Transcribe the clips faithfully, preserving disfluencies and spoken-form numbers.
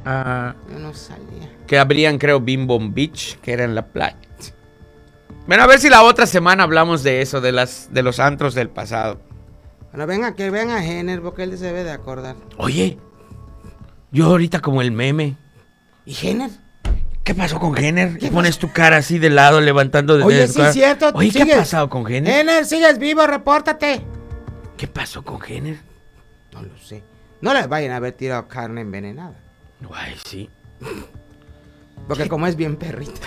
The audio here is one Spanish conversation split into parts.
Ah, Yo no salía. que abrían, creo, Bimbo Beach, que era en la playa. Bueno, a ver si la otra semana hablamos de eso, de las de los antros del pasado. Bueno, venga, que vean a Jenner, porque él se debe de acordar. Oye, yo ahorita como el meme. ¿Y Jenner? ¿Qué pasó con Jenner? ¿Qué Pones tu cara así de lado, levantando de Oye, de- sí es cierto. Oye, ¿qué sigues. ha pasado con Jenner? Jenner, sigues vivo, repórtate. ¿Qué pasó con Jenner? No lo sé. No le vayan a haber tirado carne envenenada. Ay, sí. Porque como es bien perrita.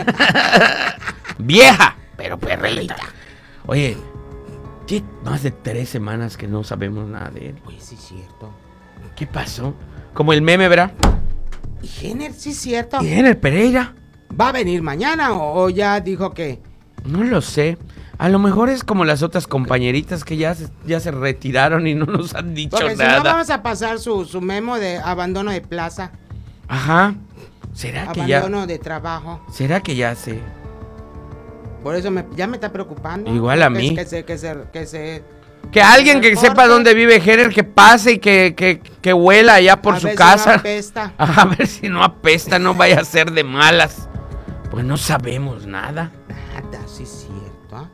Vieja, pero perrita. Oye, ¿qué? Más de tres semanas que no sabemos nada de él. Oye, sí es cierto. ¿Qué pasó? Como el meme, ¿verdad? ¿Y Jenner, sí es cierto? ¿Y Jenner Pereira? ¿Va a venir mañana o, o ya dijo que...? No lo sé. A lo mejor es como las otras compañeritas que ya se, ya se retiraron y no nos han dicho Porque si nada. no vamos a pasar su, su memo de abandono de plaza. Ajá. ¿Será que ya? Abandono de trabajo. ¿Será que ya sé? Por eso me, ya me está preocupando. Igual a que, mí. Que se, que se, que se... Que alguien que reporte. sepa dónde vive Jenner, que pase y que, que, que huela allá por a su ver si casa. no apesta. A ver si no apesta, no vaya a ser de malas. Pues no sabemos nada. Nada, sí es cierto. ¿Ah?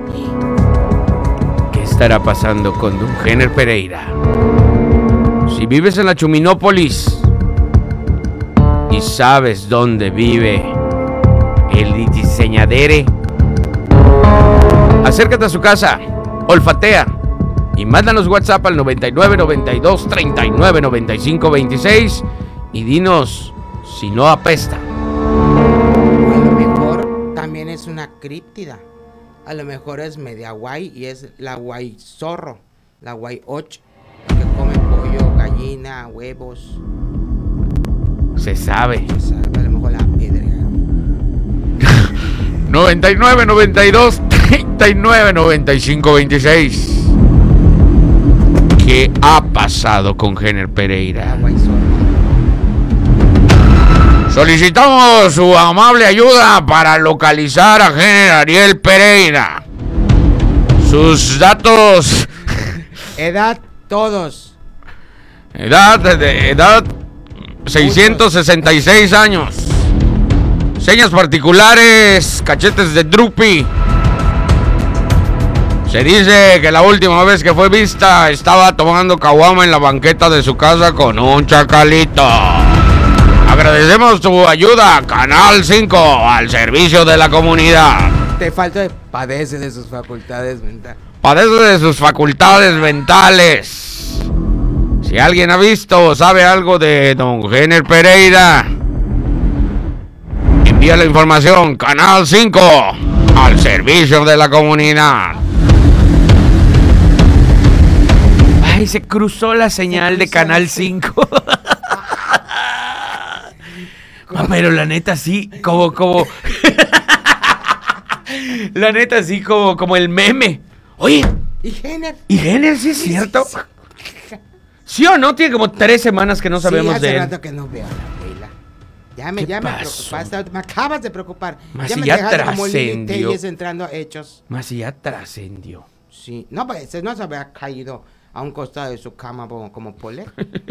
¿Qué estará pasando con don Jenner Pereira? Si vives en la Chuminópolis y sabes dónde vive el diseñadere, acércate a su casa, olfatea y mándanos WhatsApp al noventa y nueve, noventa y dos, treinta y nueve, noventa y cinco, veintiséis y dinos si no apesta. O a lo mejor también es una críptida. A lo mejor es media guay y es la guay zorro, la guay ocho, la que come pollo, gallina, huevos. Se sabe. O sea, a lo mejor la piedra. noventa y nueve, noventa y dos, treinta y nueve, noventa y cinco, veintiséis. ¿Qué ha pasado con Jenner La Pereira? guay zorro. Solicitamos su amable ayuda para localizar a Jenner Ariel Pereira. Sus datos, Edad, todos. edad, de edad seiscientos sesenta y seis años. Señas particulares, cachetes de drupi. Se dice que la última vez que fue vista estaba tomando caguama en la banqueta de su casa con un chacalito. Agradecemos tu ayuda, Canal cinco, al servicio de la comunidad. Te falta de padece de sus facultades mentales. Padece de sus facultades mentales. Si alguien ha visto o sabe algo de don Jenner Pereira, envía la información, Canal cinco, al servicio de la comunidad. Ay, se cruzó la señal Se de cruzó Canal la cinco. Ah, pero la neta sí, como, como... La neta sí, como, como el meme. Oye, ¿Y Jenner? ¿y Jenner sí es cierto? ¿Sí o no? Tiene como tres semanas que no sabemos sí, hace de él. rato que no veo a la abuela. Ya me, ¿Qué ya me pasó? preocupaste, me acabas de preocupar. Más ya si me ya dejaste como Lili trascendió. Telles entrando a hechos. Más si ya trascendió. Sí, no, pues ese no se había caído a un costado de su cama como, como pole.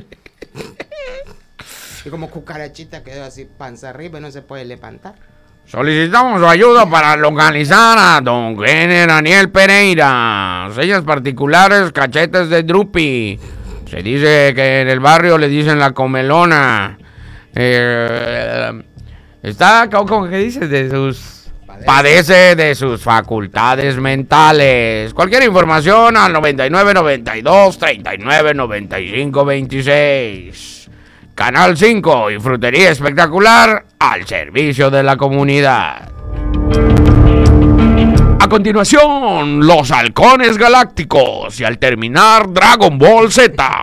Y como cucarachita quedó así panza arriba y no se puede levantar. Solicitamos su ayuda para localizar a don Jenner Ariel Pereira. Sellas particulares, cachetes de drupi. Se dice que en el barrio le dicen la comelona. Eh, está, ¿cómo que dices? De sus... Padece. Padece de sus facultades mentales. Cualquier información al noventa y nueve, noventa y dos, treinta y nueve, noventa y cinco, veintiséis. Canal cinco y Frutería Espectacular al servicio de la comunidad. A continuación, los halcones galácticos y al terminar Dragon Ball Z.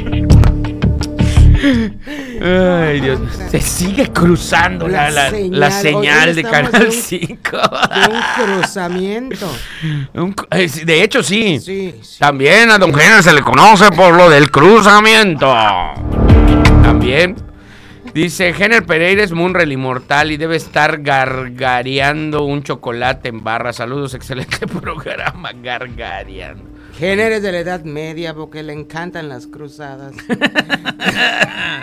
Ay, Dios. Se sigue cruzando la, la, la señal Hoy de estamos Canal un- cinco. De un cruzamiento. Un cu- eh, sí, De hecho, sí. Sí, sí. También a don Jenner se le conoce por lo del cruzamiento. También dice Jenner Pereira es Munrel inmortal y debe estar gargareando un chocolate en barra. Saludos, excelente programa, gargareando. Jenner es de la edad media porque le encantan las cruzadas.